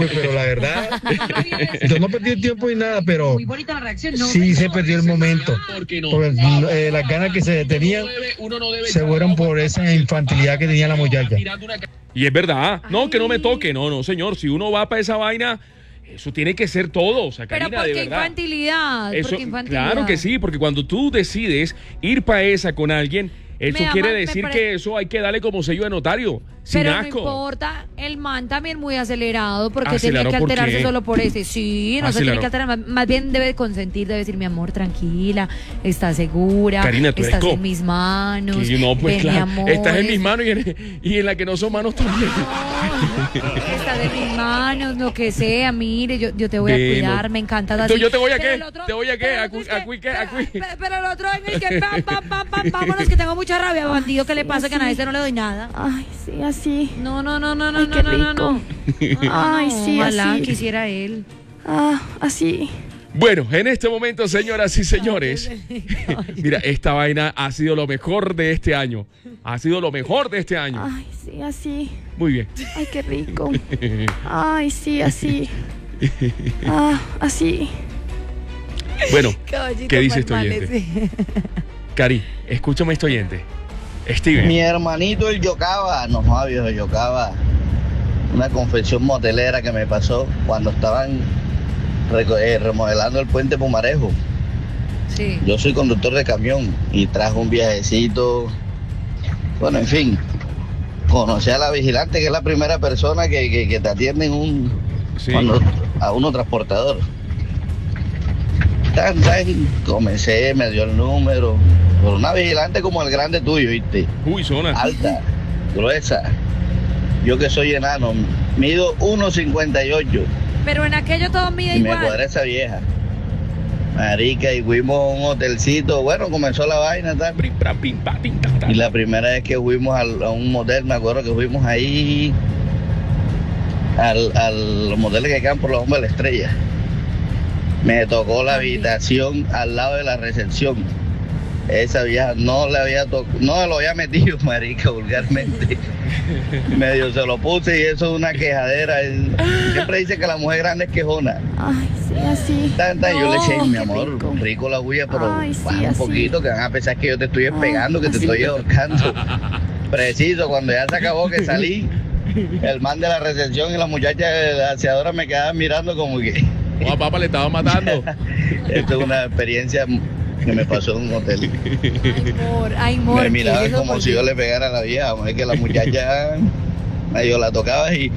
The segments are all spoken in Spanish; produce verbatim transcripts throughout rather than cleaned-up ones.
pues, pero la verdad, yo no perdí el tiempo ni nada, pero sí se perdió el momento. Por el, eh, las ganas que se tenían se fueron por esa infantilidad que tenía la muchacha. Y es verdad, no, que no me toque, no, no, señor, si uno va para esa vaina, eso tiene que ser todo, o sea, Karina, pero de porque verdad. infantilidad, Eso, porque infantilidad. claro que sí, porque cuando tú decides ir para esa con alguien, eso Me quiere ama- me decir pare- que eso hay que darle como sello de notario, sin Pero asco. no importa, el man también muy acelerado, porque ¿Acelerado tenía que por alterarse qué? solo por ese. Sí, no se Acelerado. tiene que alterar, más, más bien debe consentir, debe decir, mi amor, tranquila, estás segura, Karina, tú eres estás co- en mis manos, Que no, pues ven, mi claro, amor, estás en mis manos y en, y en la que no son manos también. estás en mis manos, lo que sea, mire, yo, yo te voy a Ve, cuidar, no. me encanta. Entonces, ¿yo te voy a Pero qué? el otro- ¿Te voy a qué? pero ¿A el otro cu- es a que- cu- qué? ¿A cu- pero- Pero el otro en el que pam, pam, pam, pam, vámonos que tengo mucha rabia, bandido, ¿qué le pasa? Que a nadie se no le doy nada. Ay, sí, así. No, no, no, no, no, Ay, no, qué no, no, no. Ay, No, sí, ojalá así. quisiera él. Ah, así. Bueno, en este momento, señoras y señores, mira, esta vaina ha sido lo mejor de este año. Ha sido lo mejor de este año. Ay, sí, así. Muy bien. Ay, qué rico. Ay, sí, así. Ah, así. Bueno, Caballito ¿qué dice este Palmales, oyente? sí. Cari, escúchame este oyente. Steven. Mi hermanito el Yocaba, no joda viejo, Yocaba, una confesión motelera que me pasó cuando estaban reco- eh, remodelando el puente Pumarejo. Sí. Yo soy conductor de camión y trajo un viajecito, bueno, en fin, conocí a la vigilante, que es la primera persona que, que, que te atiende en un, Sí. cuando, a uno transportador. Tan, tan, comencé, me dio el número, por una vigilante como el grande tuyo, ¿viste? Uy, zona. Alta, gruesa. Yo que soy enano, mido uno cincuenta y ocho Pero en aquello todo mide y me igual. cuadra esa vieja. Marica, y fuimos a un hotelcito. Bueno, comenzó la vaina, tal. Prim, pram, pim, pa, pim, ta, ta. Y la primera vez que fuimos al- a un motel, me acuerdo que fuimos ahí al, al los moteles que quedan por la bomba de la Estrella. Me tocó la habitación al lado de la recepción. Esa vieja no le había tocado, no lo había metido, marica, vulgarmente. Medio se lo puse y eso es una quejadera. Él siempre dice que la mujer grande es quejona. Ay, sí, así. Tan, tan, yo le No, eché, mi qué amor, rico. rico la bulla, pero Ay, sí, baja un así. poquito, que van a pensar que yo te estoy Ay, pegando, que te así. estoy ahorcando. Preciso, cuando ya se acabó que salí, el man de la recepción y la muchacha de la aseadora me quedaban mirando como que Oh, papá, le estaba matando. esto es una experiencia que me pasó en un hotel. Ay, amor, ay, amor. Me ¿qué miraban es eso como por si ti? yo le pegara a la vieja, es que la muchacha medio la tocaba y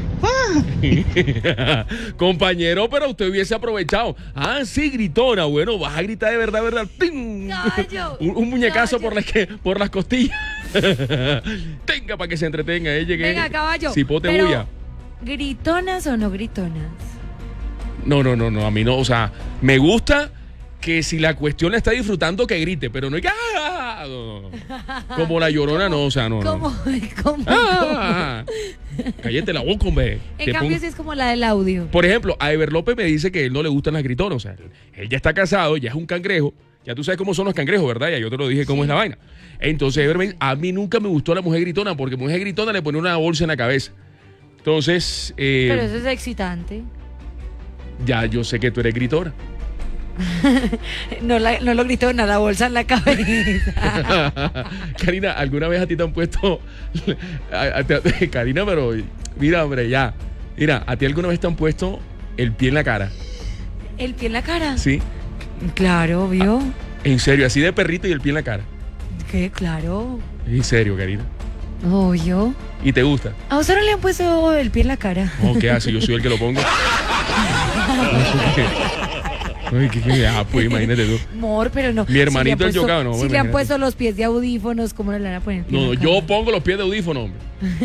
Compañero, pero usted hubiese aprovechado. Ah, sí, gritona. Bueno, vas a gritar de verdad, verdad. ¡Ting! Gallo, Un, un muñecazo gallo. por, la que, por las costillas. Tenga para que se entretenga. Eh, llegué. Venga, caballo. Cipote pero, bulla. ¿gritonas o no gritonas? No, no, no, no. A mí no. O sea, me gusta que si la cuestión la está disfrutando, que grite. Pero no hay que. ¡Ah! No, no, no. Como la llorona, no. O sea, no. ¿Cómo? no. ¿Cómo? Ah, cállate la boca, hombre. En Te cambio, pongo- sí es como la del audio. Por ejemplo, a Ever López me dice que a él no le gustan las gritonas. O sea, él, él ya está casado, ya es un cangrejo. Ya tú sabes cómo son los cangrejos, ¿verdad? Ya yo te lo dije cómo es la vaina. Entonces, Ever me dice, a mí nunca me gustó la mujer gritona porque mujer gritona le pone una bolsa en la cabeza. Entonces, eh, Pero eso es excitante. ya yo sé que tú eres gritora. No, la, no lo gritona, la bolsa en la cabeza. Karina, ¿alguna vez a ti te han puesto... a- a- te- Karina, pero mira, hombre, ya. Mira, ¿a ti alguna vez te han puesto el pie en la cara? ¿El pie en la cara? ¿Sí? Claro, ¿vio? En serio, así de perrito y el pie en la cara. ¿Qué? Claro. En serio, Karina. Obvio. ¿Y te gusta? ¿A usted no le han puesto el pie en la cara? No, ¿qué hace? Yo soy el que lo pongo. Ay, ¿qué, qué? Ah, pues imagínate tú. Amor, pero no. Mi hermanito Si le han el yocado, no, puesto- Si le imagínate. han puesto los pies de audífonos, ¿cómo no le van a poner el pie No, en no, la yo cara? pongo los pies de audífono, hombre.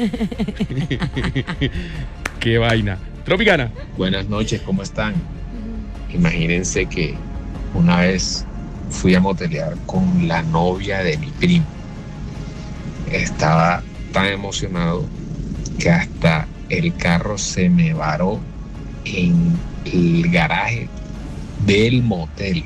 Qué vaina. Tropicana. Buenas noches, ¿cómo están? Imagínense que una vez fui a motelear con la novia de mi primo. Estaba tan emocionado que hasta el carro se me varó en el garaje del motel.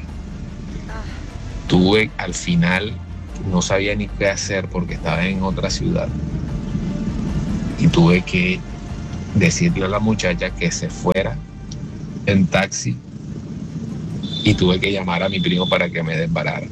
Tuve al final, no sabía ni qué hacer porque estaba en otra ciudad y tuve que decirle a la muchacha que se fuera en taxi y tuve que llamar a mi primo para que me desbarara.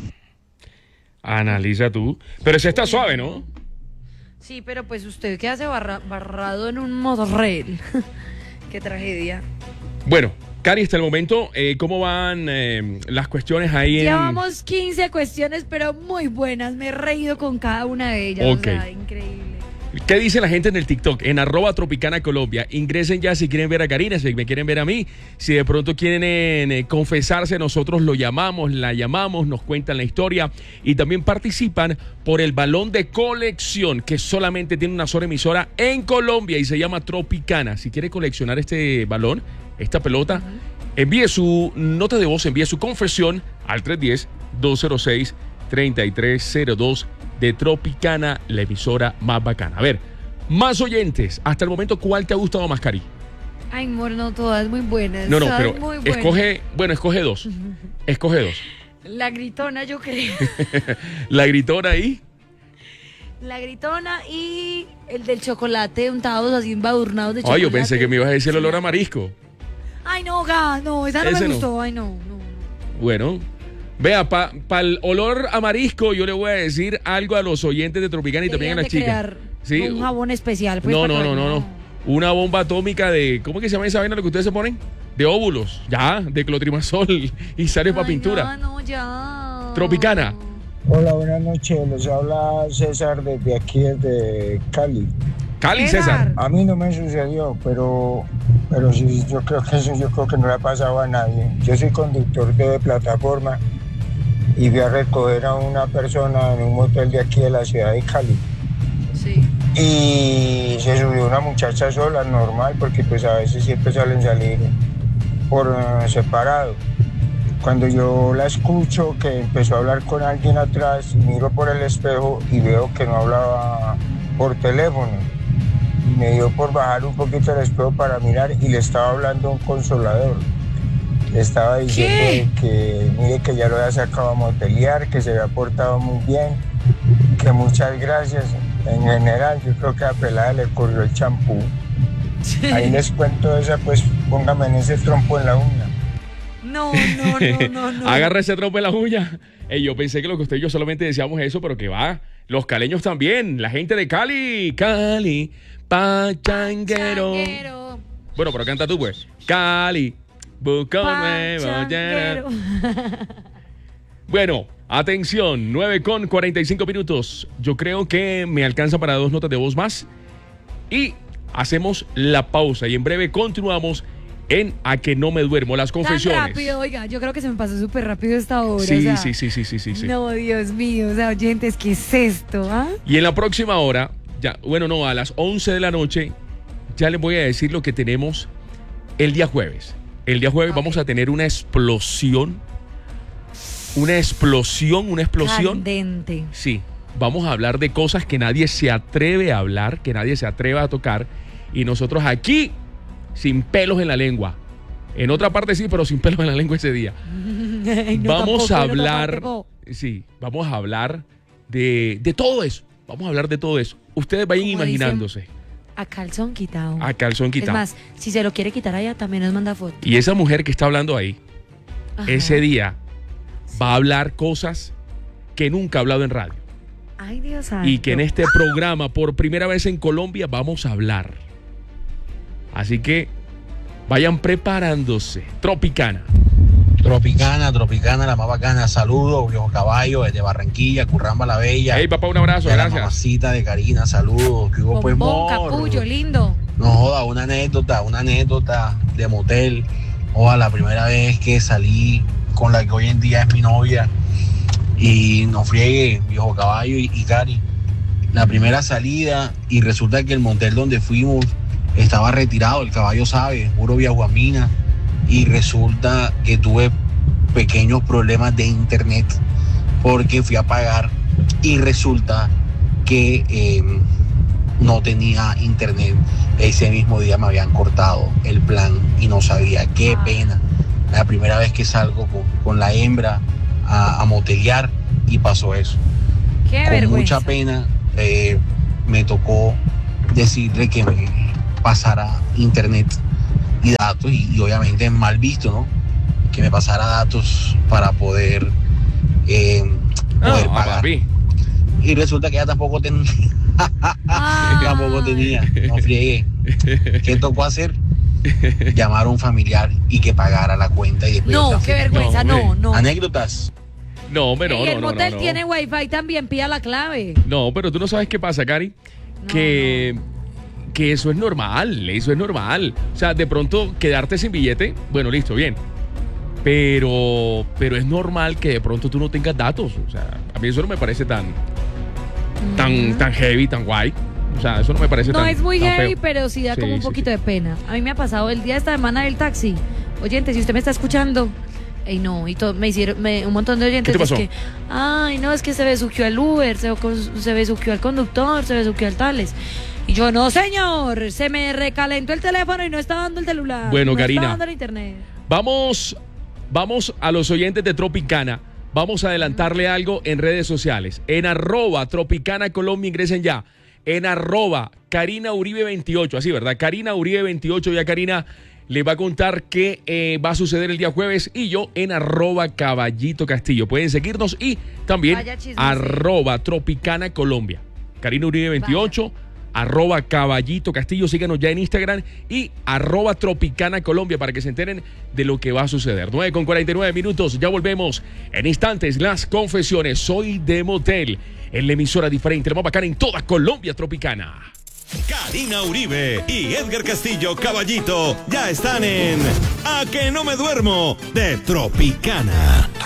Analiza tú. Pero ese está suave, ¿no? Sí, pero pues usted queda barra, barrado en un motorrail. Qué tragedia. Bueno, Cari, hasta el momento, eh, ¿cómo van eh, las cuestiones ahí en...? Llevamos quince cuestiones, pero muy buenas. Me he reído con cada una de ellas. Ok. O sea, increíble. ¿Qué dice la gente en el TikTok? En arroba Tropicana Colombia. Ingresen ya si quieren ver a Karina, si me quieren ver a mí. Si de pronto quieren eh, confesarse, nosotros lo llamamos, la llamamos, nos cuentan la historia. Y también participan por el balón de colección, que solamente tiene una sola emisora en Colombia y se llama Tropicana. Si quiere coleccionar este balón, esta pelota, uh-huh, envíe su nota de voz, envíe su confesión al tres uno cero, dos cero seis, tres tres cero dos de Tropicana, la emisora más bacana. A ver, más oyentes. Hasta el momento, ¿cuál te ha gustado más, Cari? Ay, amor, no, todas muy buenas. No, no, pero escoge, bueno, escoge dos. Escoge dos. La gritona, yo creo. La gritona ahí. La gritona y el del chocolate, untados así embadurnados de chocolate. Ay, yo pensé que me ibas a decir el olor a marisco. Ay, no, ga, no, esa no Ese me gustó. No. Ay, no, no, no. Bueno, vea, para pa el olor a marisco, yo le voy a decir algo a los oyentes de Tropicana y también a las chicas. ¿Sí? Un jabón especial. Pues, no, no, no, no, no. Una bomba atómica de, ¿cómo que se llama esa vaina lo que ustedes se ponen? De óvulos, ya, de clotrimazol y sales para pintura. No, no, ya. Tropicana. Hola, buenas noches. Les habla César desde aquí, desde Cali. Cali, César. A mí no me sucedió, pero, pero sí, yo creo que eso yo creo que no le ha pasado a nadie. Yo soy conductor de plataforma y fui a recoger a una persona en un motel de aquí de la ciudad de Cali. Sí. Y se subió una muchacha sola, normal, porque pues a veces siempre salen salir por uh, separado. Cuando yo la escucho que empezó a hablar con alguien atrás, miro por el espejo y veo que no hablaba por teléfono. Me dio por bajar un poquito el espejo para mirar y le estaba hablando a un consolador. Le estaba diciendo ¿Qué? que mire que ya lo había sacado a motelear, que se había portado muy bien, que muchas gracias. En general, yo creo que a pelada le corrió el champú. Sí. Ahí les cuento esa, pues póngame en ese trompo en la uña. No, no, no, no, no. Agarra ese trompo en la uña. Ey, yo pensé que lo que usted y yo solamente decíamos eso, pero que va. Los caleños también. La gente de Cali. Cali, pachanguero. Pachanguero. Bueno, pero canta tú, pues. Cali, busca un nuevo lleno. Bueno, atención, nueve con cuarenta y cinco minutos. Yo creo que me alcanza para dos notas de voz más. Y hacemos la pausa. Y en breve continuamos en A que no me duermo, las confesiones. Tan rápido, oiga, yo creo que se me pasó súper rápido esta hora. Sí, o sea, sí, sí, sí, sí, sí, sí. No, Dios mío, o sea, oyentes, ¿qué es esto? ¿Ah? Y en la próxima hora, ya, bueno, no, a las once de la noche, ya les voy a decir lo que tenemos el día jueves. El día jueves okay. Vamos a tener una explosión, una explosión, una explosión. Candente. Sí, vamos a hablar de cosas que nadie se atreve a hablar, que nadie se atreve a tocar, y nosotros aquí sin pelos en la lengua. En otra parte sí, pero sin pelos en la lengua ese día. No, vamos tampoco, a hablar, no, sí, vamos a hablar de, de todo eso. Vamos a hablar de todo eso. Ustedes vayan Como imaginándose. Dicen, a calzón quitado. A calzón quitado. Es más, si se lo quiere quitar allá, también nos manda foto. Y esa mujer que está hablando ahí, ajá, ese día sí. va a hablar cosas que nunca ha hablado en radio. Ay, Dios santo. Y que en este programa, por primera vez en Colombia, vamos a hablar. Así que vayan preparándose. Tropicana. Tropicana, Tropicana, la más bacana. Saludos, Viejo Caballo, desde Barranquilla, Curramba la Bella. Hey, papá, un abrazo, de gracias. La mamacita de Karina, saludos. Que hubo, pues, Bombón, capullo, lindo. No joda, una anécdota, una anécdota de motel. Joda, la primera vez que salí con la que hoy en día es mi novia. Y nos friegue, Viejo Caballo y, y Cari. La primera salida, y resulta que el motel donde fuimos estaba retirado, el caballo sabe, puro Villaguamina, y resulta que tuve pequeños problemas de internet porque fui a pagar y resulta que eh, no tenía internet. Ese mismo día me habían cortado el plan y no sabía. Qué pena. La primera vez que salgo con, con la hembra a, a motelear y pasó eso. Qué con vergüenza. Mucha pena eh, me tocó decirle que me pasara internet y datos, y, y obviamente es mal visto, ¿no? Que me pasara datos para poder, eh, poder No, pagar. papi. Y resulta que ella tampoco tenía. Ah. tampoco tenía. No friegue. ¿Qué tocó hacer? Llamar a un familiar y que pagara la cuenta y después No, yo qué transferí. vergüenza, No, no, no. Anécdotas. No, hombre, no, y no, el no, motel no, no. tiene wifi también, pida la clave. No, pero tú no sabes qué pasa, Cari. No, que, que eso es normal, eso es normal. O sea, de pronto quedarte sin billete, bueno, listo, bien. Pero, pero es normal que de pronto tú no tengas datos. O sea, a mí eso no me parece tan, tan, tan heavy, tan guay. O sea, eso no me parece No tan es muy tan heavy, feo. pero sí da Sí, como un sí, poquito sí. de pena. A mí me ha pasado el día de esta semana del taxi. Oyente, si usted me está escuchando, ey no, y todo, me hicieron, me, un montón de oyentes. ¿Qué te pasó? Es que, ay, no, es que se besuqueó al Uber, se, se besuqueó al conductor, se besuqueó al tales. Y yo, no, señor, se me recalentó el teléfono y no está dando el celular. Bueno, no Karina. está dando el internet. Vamos, vamos a los oyentes de Tropicana. Vamos a adelantarle algo en redes sociales. En arroba Tropicana Colombia, ingresen ya. En arroba Karina Uribe veintiocho, así, ¿verdad? Karina Uribe veintiocho, ya Karina le va a contar qué eh, va a suceder el día jueves. Y yo en arroba Caballito Castillo. Pueden seguirnos y también Vaya chisme, arroba Tropicana Colombia. Karina Uribe veintiocho. Arroba Caballito Castillo, síganos ya en Instagram y arroba Tropicana Colombia para que se enteren de lo que va a suceder. nueve con cuarenta y nueve minutos, ya volvemos en instantes. Las confesiones, soy de motel, en la emisora diferente, la más bacana en toda Colombia Tropicana. Karina Uribe y Edgar Castillo Caballito ya están en A que no me duermo de Tropicana.